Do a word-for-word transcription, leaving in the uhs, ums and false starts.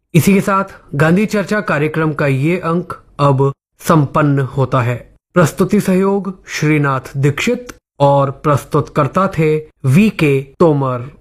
इसी के साथ गांधी चर्चा कार्यक्रम का ये अंक अब संपन्न होता है। प्रस्तुति सहयोग श्रीनाथ दीक्षित और प्रस्तुतकर्ता थे वी के तोमर।